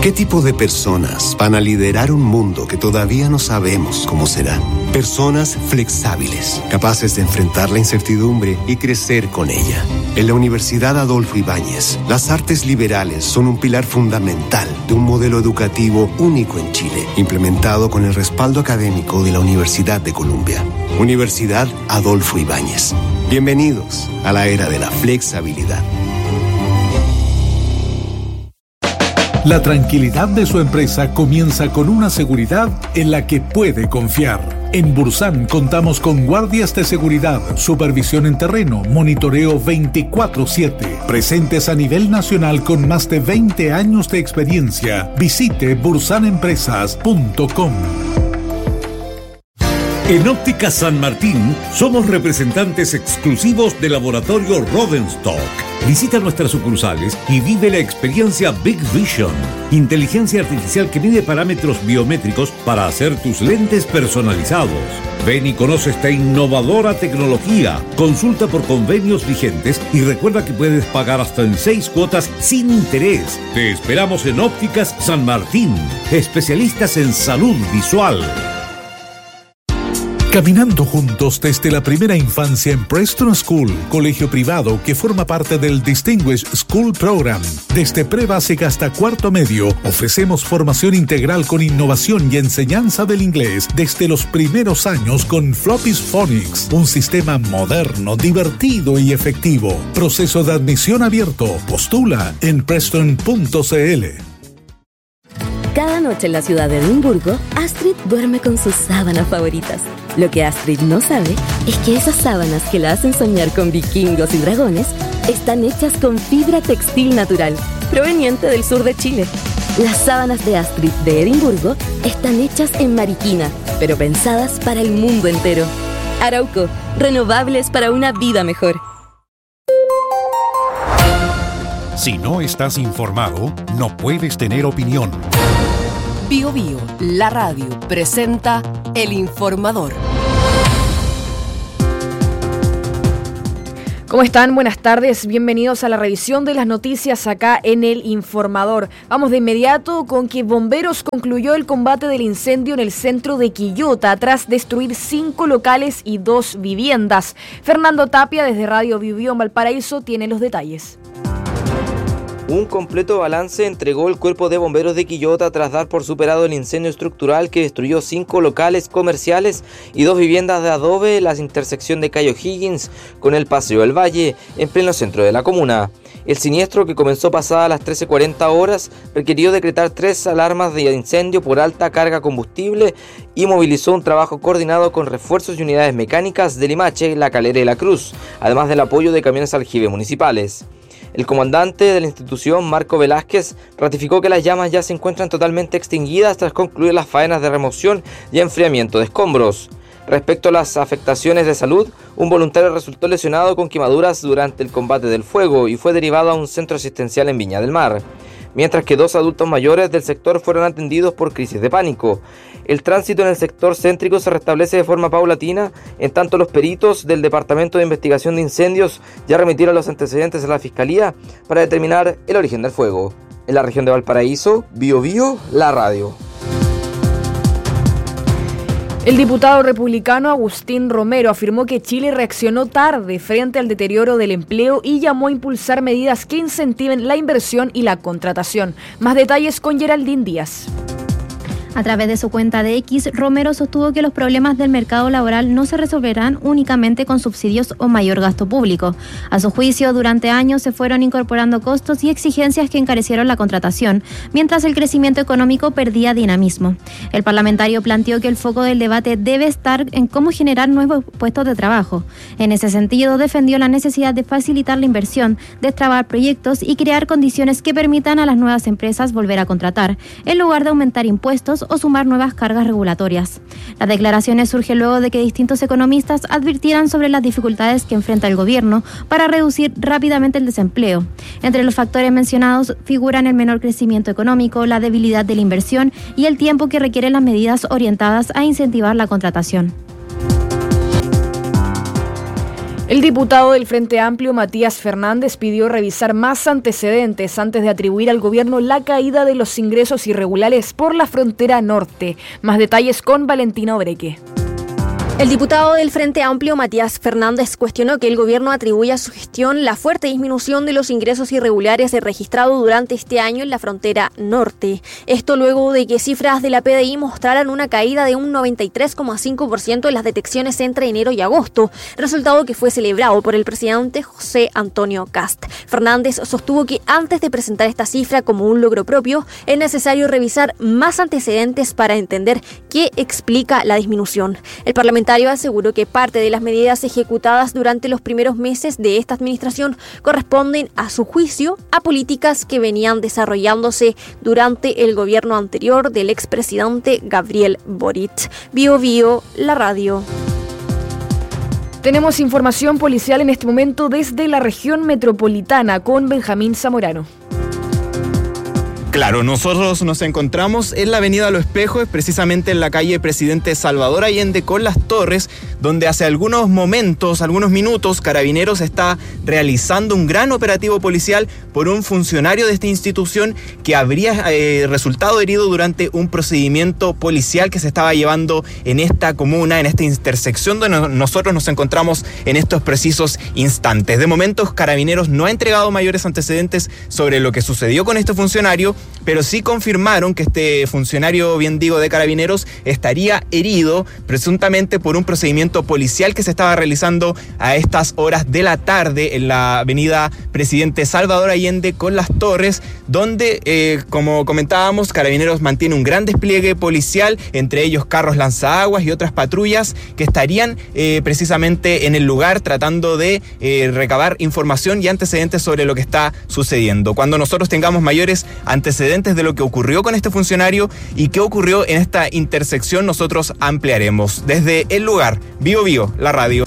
¿Qué tipo de personas van a liderar un mundo que todavía no sabemos cómo será? Personas flexibles, capaces de enfrentar la incertidumbre y crecer con ella. En la Universidad Adolfo Ibáñez, las artes liberales son un pilar fundamental de un modelo educativo único en Chile, implementado con el respaldo académico de la Universidad de Columbia. Universidad Adolfo Ibáñez. Bienvenidos a la era de la flexibilidad. La tranquilidad de su empresa comienza con una seguridad en la que puede confiar. En Bursan contamos con guardias de seguridad, supervisión en terreno, monitoreo 24/7. Presentes a nivel nacional con más de 20 años de experiencia. Visite bursanempresas.com. En Óptica San Martín somos representantes exclusivos del laboratorio Rodenstock. Visita nuestras sucursales y vive la experiencia Big Vision, inteligencia artificial que mide parámetros biométricos para hacer tus lentes personalizados. Ven y conoce esta innovadora tecnología. Consulta por convenios vigentes y recuerda que puedes pagar hasta en 6 cuotas sin interés. Te esperamos en Ópticas San Martín, especialistas en salud visual. Caminando juntos desde la primera infancia en Preston School, colegio privado que forma parte del Distinguished School Program. Desde pre-básica hasta cuarto medio, ofrecemos formación integral con innovación y enseñanza del inglés desde los primeros años con Floppy's Phonics, un sistema moderno, divertido y efectivo. Proceso de admisión abierto. Postula en preston.cl. Cada noche en la ciudad de Edimburgo, Astrid duerme con sus sábanas favoritas. Lo que Astrid no sabe es que esas sábanas que la hacen soñar con vikingos y dragones están hechas con fibra textil natural, proveniente del sur de Chile. Las sábanas de Astrid de Edimburgo están hechas en Mariquina, pero pensadas para el mundo entero. Arauco, renovables para una vida mejor. Si no estás informado, no puedes tener opinión. Bio Bio, la radio, presenta El Informador. ¿Cómo están? Buenas tardes, bienvenidos a la revisión de las noticias acá en El Informador. Vamos de inmediato con que Bomberos concluyó el combate del incendio en el centro de Quillota tras destruir 5 locales y 2 viviendas. Fernando Tapia desde Radio Bio Bio en Valparaíso tiene los detalles. Un completo balance entregó el Cuerpo de Bomberos de Quillota tras dar por superado el incendio estructural que destruyó 5 locales comerciales y 2 viviendas de adobe en la intersección de Cayo Higgins con el Paseo del Valle, en pleno centro de la comuna. El siniestro, que comenzó pasadas las 13:40 horas, requirió decretar 3 alarmas de incendio por alta carga combustible y movilizó un trabajo coordinado con refuerzos y unidades mecánicas de Limache, La Calera y La Cruz, además del apoyo de camiones aljibe municipales. El comandante de la institución, Marco Velázquez, ratificó que las llamas ya se encuentran totalmente extinguidas tras concluir las faenas de remoción y enfriamiento de escombros. Respecto a las afectaciones de salud, un voluntario resultó lesionado con quemaduras durante el combate del fuego y fue derivado a un centro asistencial en Viña del Mar, mientras que 2 adultos mayores del sector fueron atendidos por crisis de pánico. El tránsito en el sector céntrico se restablece de forma paulatina, en tanto los peritos del Departamento de Investigación de Incendios ya remitieron los antecedentes a la Fiscalía para determinar el origen del fuego. En la región de Valparaíso, Bio Bio, la radio. El diputado republicano Agustín Romero afirmó que Chile reaccionó tarde frente al deterioro del empleo y llamó a impulsar medidas que incentiven la inversión y la contratación. Más detalles con Geraldine Díaz. A través de su cuenta de X, Romero sostuvo que los problemas del mercado laboral no se resolverán únicamente con subsidios o mayor gasto público. A su juicio, durante años se fueron incorporando costos y exigencias que encarecieron la contratación, mientras el crecimiento económico perdía dinamismo. El parlamentario planteó que el foco del debate debe estar en cómo generar nuevos puestos de trabajo. En ese sentido, defendió la necesidad de facilitar la inversión, destrabar proyectos y crear condiciones que permitan a las nuevas empresas volver a contratar, en lugar de aumentar impuestos o sumar nuevas cargas regulatorias. Las declaraciones surgen luego de que distintos economistas advirtieran sobre las dificultades que enfrenta el gobierno para reducir rápidamente el desempleo. Entre los factores mencionados figuran el menor crecimiento económico, la debilidad de la inversión y el tiempo que requieren las medidas orientadas a incentivar la contratación. El diputado del Frente Amplio, Matías Fernández, pidió revisar más antecedentes antes de atribuir al gobierno la caída de los ingresos irregulares por la frontera norte. Más detalles con Valentina Obreque. El diputado del Frente Amplio, Matías Fernández, cuestionó que el gobierno atribuya a su gestión la fuerte disminución de los ingresos irregulares registrado durante este año en la frontera norte. Esto luego de que cifras de la PDI mostraran una caída de un 93,5% en las detecciones entre enero y agosto, resultado que fue celebrado por el presidente José Antonio Kast. Fernández sostuvo que antes de presentar esta cifra como un logro propio, es necesario revisar más antecedentes para entender qué explica la disminución. El parlamentario aseguró que parte de las medidas ejecutadas durante los primeros meses de esta administración corresponden, a su juicio, a políticas que venían desarrollándose durante el gobierno anterior del expresidente Gabriel Boric. Bio Bio, la radio. Tenemos información policial en este momento desde la región metropolitana con Benjamín Zamorano. Claro, nosotros nos encontramos en la avenida Los Espejos, precisamente en la calle Presidente Salvador Allende con Las Torres, donde hace algunos minutos, Carabineros está realizando un gran operativo policial por un funcionario de esta institución que habría resultado herido durante un procedimiento policial que se estaba llevando en esta comuna, en esta intersección donde nosotros nos encontramos en estos precisos instantes. De momento, Carabineros no ha entregado mayores antecedentes sobre lo que sucedió con este funcionario, pero sí confirmaron que este funcionario, bien digo, de Carabineros, estaría herido presuntamente por un procedimiento policial que se estaba realizando a estas horas de la tarde en la avenida Presidente Salvador Allende con Las Torres, donde, como comentábamos, Carabineros mantiene un gran despliegue policial, entre ellos carros lanzaguas y otras patrullas que estarían precisamente en el lugar tratando de recabar información y antecedentes sobre lo que está sucediendo. Cuando nosotros tengamos mayores antecedentes de lo que ocurrió con este funcionario y qué ocurrió en esta intersección, nosotros ampliaremos. Desde el lugar, Bio Bio, la radio.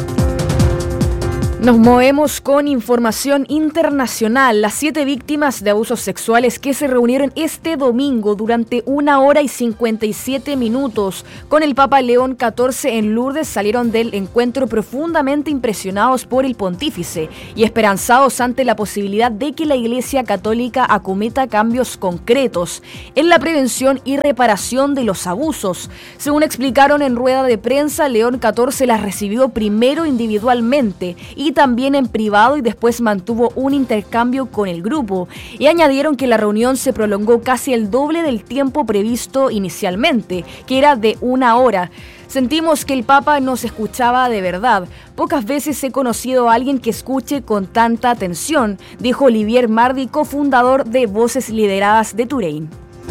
Nos movemos con información internacional. Las 7 víctimas de abusos sexuales que se reunieron este domingo durante 1 hora y 57 minutos con el Papa León XIV en Lourdes salieron del encuentro profundamente impresionados por el pontífice y esperanzados ante la posibilidad de que la Iglesia Católica acometa cambios concretos en la prevención y reparación de los abusos. Según explicaron en rueda de prensa, León XIV las recibió primero individualmente y también en privado y después mantuvo un intercambio con el grupo, y añadieron que la reunión se prolongó casi el doble del tiempo previsto inicialmente, que era de 1 hora. Sentimos que el Papa nos escuchaba de verdad. Pocas veces he conocido a alguien que escuche con tanta atención, dijo Olivier Mardi, cofundador de Voces Lideradas de Touraine.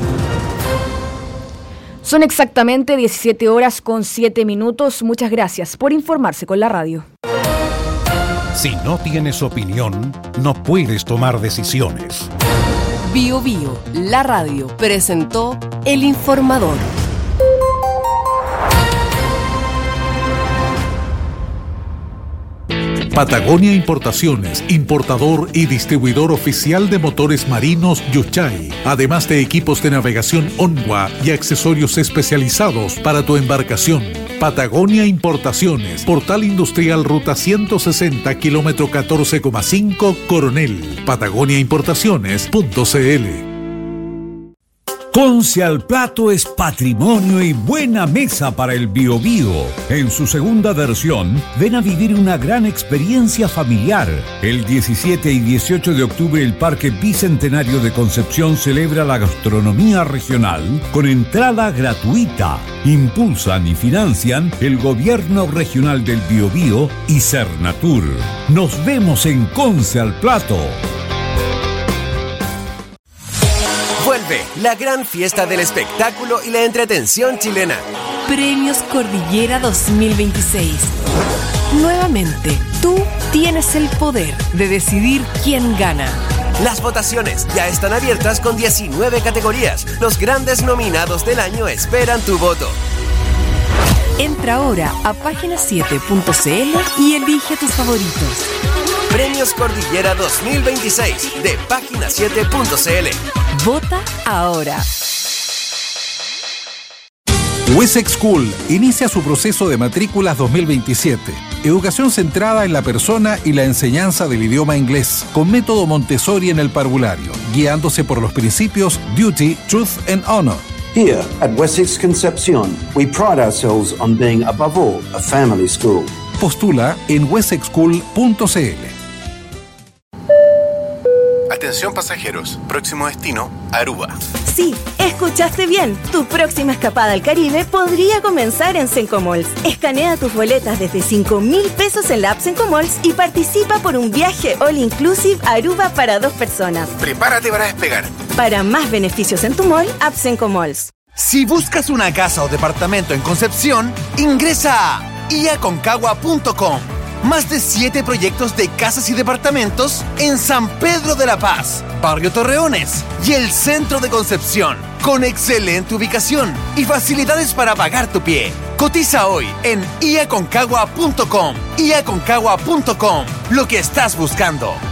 Son exactamente 17 horas con 7 minutos. Muchas gracias por informarse con la radio. Si no tienes opinión, no puedes tomar decisiones. Bio Bio, la radio, presentó El Informador. Patagonia Importaciones, importador y distribuidor oficial de motores marinos Yuchai, además de equipos de navegación Onwa y accesorios especializados para tu embarcación. Patagonia Importaciones, Portal Industrial Ruta 160, kilómetro 14,5, Coronel. patagoniaimportaciones.cl. Conce al Plato es patrimonio y buena mesa para el Biobío. En su segunda versión, ven a vivir una gran experiencia familiar. El 17 y 18 de octubre el Parque Bicentenario de Concepción celebra la gastronomía regional con entrada gratuita. Impulsan y financian el Gobierno Regional del Biobío y Cernatur. Nos vemos en Conce al Plato. Vuelve la gran fiesta del espectáculo y la entretención chilena. Premios Cordillera 2026. Nuevamente, tú tienes el poder de decidir quién gana. Las votaciones ya están abiertas con 19 categorías. Los grandes nominados del año esperan tu voto. Entra ahora a página7.cl y elige tus favoritos. Premios Cordillera 2026 de página7.cl. Vota ahora. Wessex School inicia su proceso de matrículas 2027. Educación centrada en la persona y la enseñanza del idioma inglés, con método Montessori en el parvulario, guiándose por los principios Duty, Truth and Honor. Here at Wessex Concepcion, we pride ourselves on being above all a family school. Postula en wessexschool.cl. Atención pasajeros, próximo destino, Aruba. Sí, escuchaste bien. Tu próxima escapada al Caribe podría comenzar en Sencomalls. Escanea tus boletas desde 5.000 pesos en la app Sencomalls y participa por un viaje all inclusive a Aruba para 2 personas. Prepárate para despegar. Para más beneficios en tu mall, app Sencomalls. Si buscas una casa o departamento en Concepción, ingresa a iaconcagua.com. Más de 7 proyectos de casas y departamentos en San Pedro de la Paz, Barrio Torreones y el centro de Concepción, con excelente ubicación y facilidades para pagar tu pie. Cotiza hoy en iaconcagua.com. iaconcagua.com. Lo que estás buscando.